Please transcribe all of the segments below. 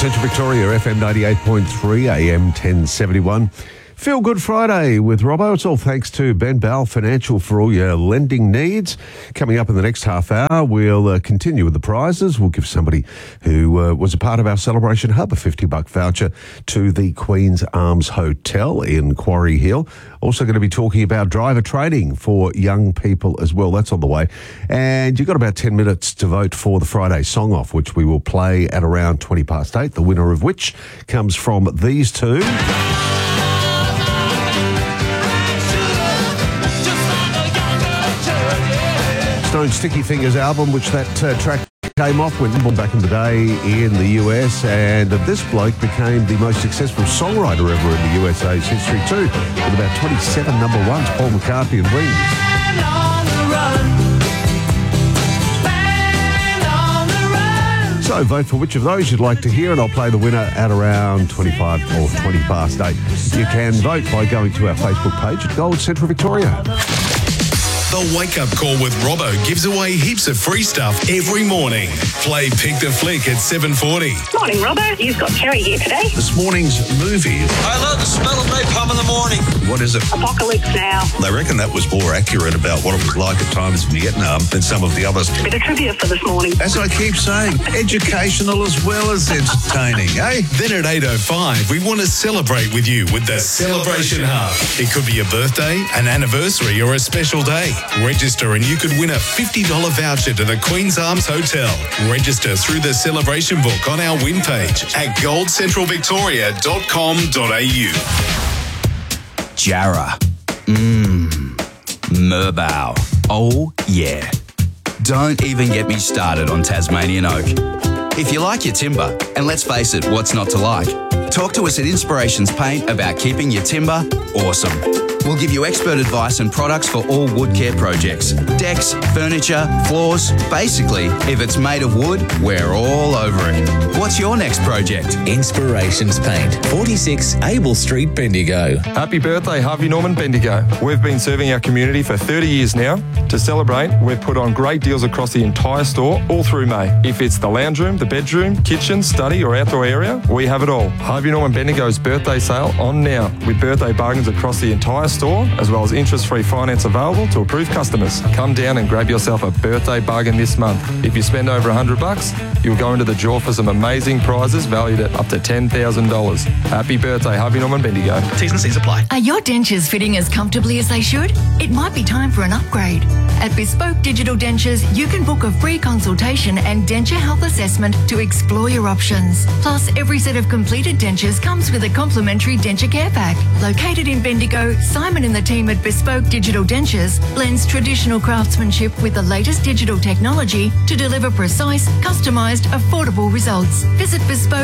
Central Victoria, FM 98.3, AM 1071. Feel Good Friday with Robbo. It's all thanks to Ben Bell Financial for all your lending needs. Coming up in the next half hour, we'll continue with the prizes. We'll give somebody who was a part of our Celebration Hub a $50 voucher to the Queen's Arms Hotel in Quarry Hill. Also going to be talking about driver training for young people as well. That's on the way. And you've got about 10 minutes to vote for the Friday Song Off, which we will play at around 8:20, the winner of which comes from these two. Stone Sticky Fingers album, which that track came off when back in the day in the US, and this bloke became the most successful songwriter ever in the USA's history too, with about 27 number ones, Paul McCartney and Wings. So vote for which of those you'd like to hear, and I'll play the winner at around 25 or 8:20. You can vote by going to our Facebook page at Gold Central Victoria. The Wake Up Call with Robbo gives away heaps of free stuff every morning. Play Pick the Flick at 7:40. Morning, Robbo. You've got Kerry here today. This morning's movie. I love the smell of napalm in the morning. What is it? Apocalypse Now. They reckon that was more accurate about what it was like at times in Vietnam than some of the others. A bit of trivia for this morning. As I keep saying, educational as well as entertaining, eh? Then at 8:05, we want to celebrate with you with the Celebration Hub. It could be a birthday, an anniversary, or a special day. Register and you could win a $50 voucher to the Queen's Arms Hotel. Register through the celebration book on our win page at goldcentralvictoria.com.au. Jarrah. Merbau. Oh, yeah. Don't even get me started on Tasmanian oak. If you like your timber, and let's face it, what's not to like? Talk to us at Inspirations Paint about keeping your timber awesome. We'll give you expert advice and products for all wood care projects. Decks, furniture, floors. Basically, if it's made of wood, we're all over it. What's your next project? Inspirations Paint, 46 Abel Street, Bendigo. Happy birthday, Harvey Norman Bendigo. We've been serving our community for 30 years now. To celebrate, we've put on great deals across the entire store all through May. If it's the lounge room, the bedroom, kitchen, study or outdoor area, we have it all. Harvey Norman Bendigo's birthday sale on now with birthday bargains across the entire store, as well as interest-free finance available to approved customers. Come down and grab yourself a birthday bargain this month. If you spend over $100, you'll go into the draw for some amazing prizes valued at up to $10,000. Happy birthday, Harvey Norman Bendigo. T's and C's apply. Are your dentures fitting as comfortably as they should? It might be time for an upgrade. At Bespoke Digital Dentures, you can book a free consultation and denture health assessment to explore your options. Plus, every set of completed dentures comes with a complimentary denture care pack. Located in Bendigo, Simon and the team at Bespoke Digital Dentures blends traditional craftsmanship with the latest digital technology to deliver precise, customised, affordable results. Visit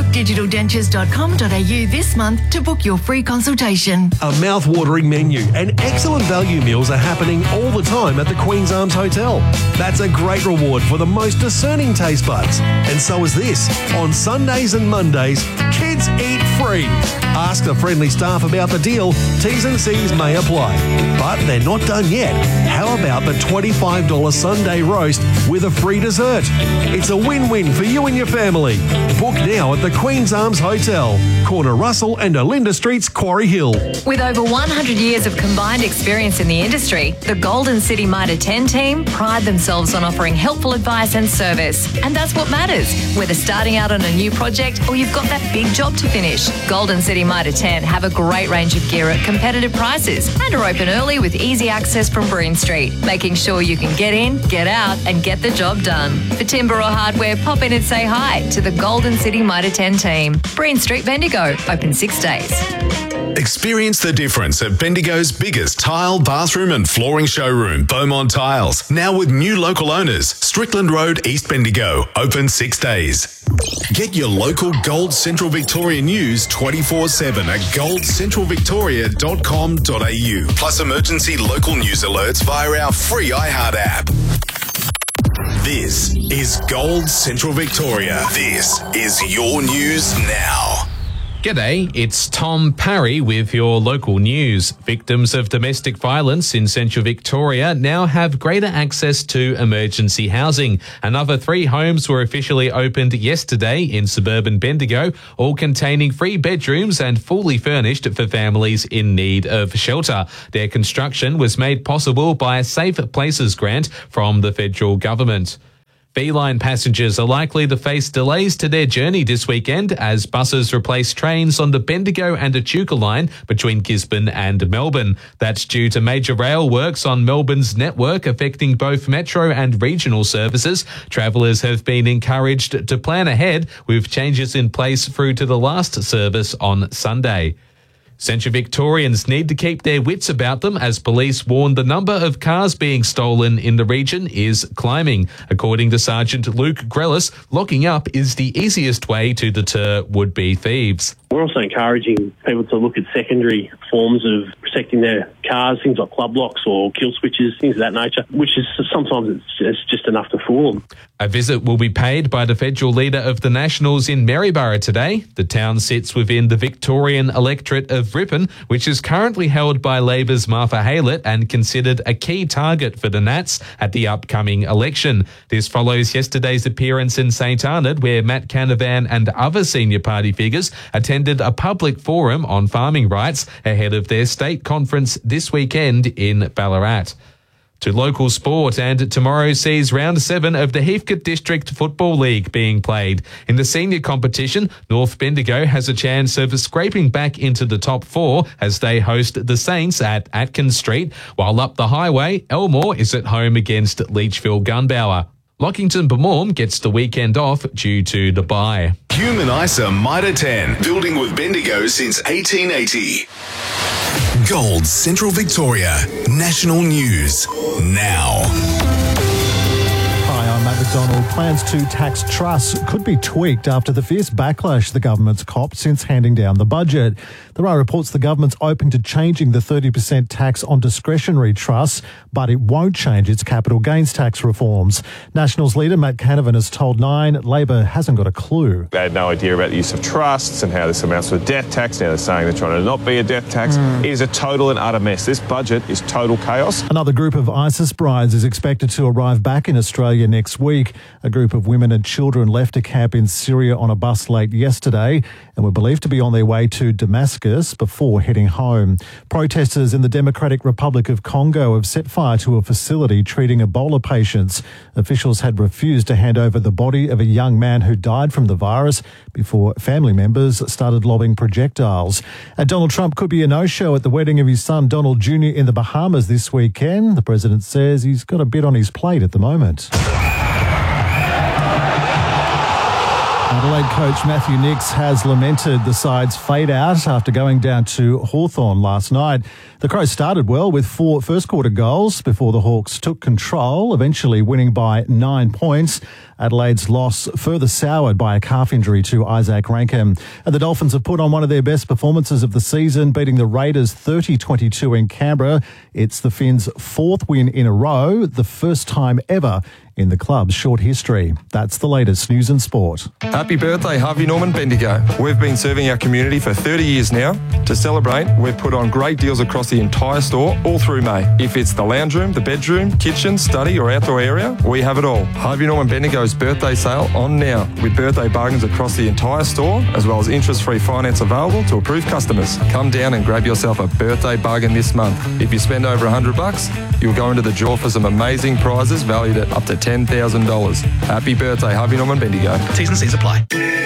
bespokedigitaldentures.com.au this month to book your free consultation. A mouth-watering menu and excellent value meals are happening all the time at the Queen's Arms Hotel. That's a great reward for the most discerning taste buds. And so is this. On Sundays and Mondays, kids eat free. Ask the friendly staff about the deal. T's and C's may apply. But they're not done yet. How about the $25 Sunday roast with a free dessert? It's a win-win for you and your family. Book now at the Queen's Arms Hotel, corner Russell and Olinda Streets, Quarry Hill. With over 100 years of combined experience in the industry, the Golden City Mitre 10 team pride themselves on offering helpful advice and service. And that's what matters, whether starting out on a new project or you've got that big job to finish. Golden City Mitre 10 have a great range of gear at competitive prices and are open early with easy access from Breen Street, making sure you can get in, get out and get the job done. For timber or hardware, pop in and say hi to the Golden City Mitre 10 team. Breen Street, Bendigo, open 6 days. Experience the difference at Bendigo's biggest tile, bathroom and flooring showroom, Beaumont Tiles. Now with new local owners, Strickland Road, East Bendigo, open 6 days. Get your local Gold Central Victoria news 24/7 at goldcentralvictoria.com.au. Plus emergency local news alerts via our free iHeart app. This is Gold Central Victoria. This is your news now. G'day, it's Tom Parry with your local news. Victims of domestic violence in Central Victoria now have greater access to emergency housing. Another 3 homes were officially opened yesterday in suburban Bendigo, all containing 3 bedrooms and fully furnished for families in need of shelter. Their construction was made possible by a Safe Places grant from the federal government. Beeline passengers are likely to face delays to their journey this weekend as buses replace trains on the Bendigo and Echuca line between Gisborne and Melbourne. That's due to major rail works on Melbourne's network affecting both metro and regional services. Travellers have been encouraged to plan ahead with changes in place through to the last service on Sunday. Central Victorians need to keep their wits about them as police warn the number of cars being stolen in the region is climbing. According to Sergeant Luke Grellis, locking up is the easiest way to deter would-be thieves. We're also encouraging people to look at secondary forms of protecting their cars, things like club locks or kill switches, things of that nature, which is sometimes it's just enough to fool them. A visit will be paid by the federal leader of the Nationals in Maryborough today. The town sits within the Victorian electorate of Ripon, which is currently held by Labor's Martha Haylett and considered a key target for the Nats at the upcoming election. This follows yesterday's appearance in St Arnaud, where Matt Canavan and other senior party figures attended a public forum on farming rights ahead of their state conference this weekend in Ballarat. To local sport, and tomorrow sees round 7 of the Heathcote District Football League being played. In the senior competition, North Bendigo has a chance of scraping back into the top 4 as they host the Saints at Atkins Street, while up the highway, Elmore is at home against Leachville Gunbower. Lockington Bemorm gets the weekend off due to the bye. Human ISA Mitre 10, building with Bendigo since 1880. Gold Central Victoria, national news, now. Hi, I'm Matt McDonald. Plans to tax trusts could be tweaked after the fierce backlash the government's copped since handing down the budget. The Rai reports the government's open to changing the 30% tax on discretionary trusts, but it won't change its capital gains tax reforms. Nationals leader Matt Canavan has told Nine Labor hasn't got a clue. They had no idea about the use of trusts and how this amounts to a death tax. Now they're saying they're trying to not be a death tax. It is a total and utter mess. This budget is total chaos. Another group of ISIS brides is expected to arrive back in Australia next week. A group of women and children left a camp in Syria on a bus late yesterday and were believed to be on their way to Damascus before heading home. Protesters in the Democratic Republic of Congo have set fire to a facility treating Ebola patients. Officials had refused to hand over the body of a young man who died from the virus before family members started lobbing projectiles. And Donald Trump could be a no-show at the wedding of his son Donald Jr. in the Bahamas this weekend. The president says he's got a bit on his plate at the moment. Adelaide coach Matthew Nicks has lamented the side's fade-out after going down to Hawthorn last night. The Crows started well with 4 first-quarter goals before the Hawks took control, eventually winning by 9 points. Adelaide's loss further soured by a calf injury to Isaac Rankin. And the Dolphins have put on one of their best performances of the season, beating the Raiders 30-22 in Canberra. It's the Finns' 4th win in a row, the first time ever in the club's short history. That's the latest news and sport. Happy birthday, Harvey Norman Bendigo. We've been serving our community for 30 years now. To celebrate, we've put on great deals across the entire store all through May. If it's the lounge room, the bedroom, kitchen, study or outdoor area, we have it all. Harvey Norman Bendigo's birthday sale on now, with birthday bargains across the entire store, as well as interest-free finance available to approved customers. Come down and grab yourself a birthday bargain this month. If you spend over $100, you'll go into the draw for some amazing prizes valued at up to $10,000. Happy birthday, Harvey Norman Bendigo. T's and C's apply.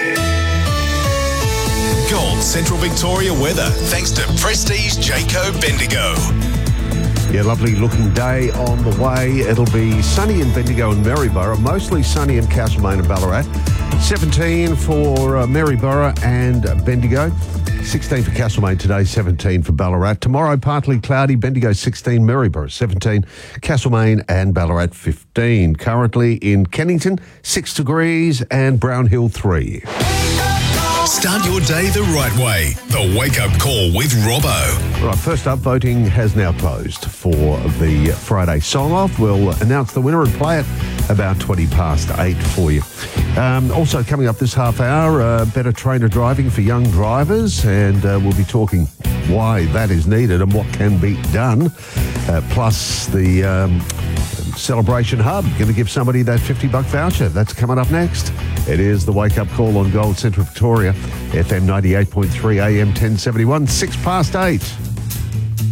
Gold Central Victoria weather, thanks to Prestige Jayco Bendigo. Yeah, lovely looking day on the way. It'll be sunny in Bendigo and Maryborough, mostly sunny in Castlemaine and Ballarat. 17 for Maryborough and Bendigo. 16 for Castlemaine today, 17 for Ballarat. Tomorrow, partly cloudy, Bendigo 16, Maryborough 17, Castlemaine and Ballarat 15. Currently in Kennington, 6 degrees and Brownhill 3. Start your day the right way. The Wake Up Call with Robbo. Right, first up, voting has now closed for the Friday Song Off. We'll announce the winner and play it about 20 past 8 for you. Also coming up this half hour, better trainer driving for young drivers, and we'll be talking why that is needed and what can be done. Plus the Celebration Hub, going to give somebody that $50 voucher. That's coming up next. It is the Wake Up Call on Gold Central Victoria, FM 98.3 AM 1071, 6 past 8.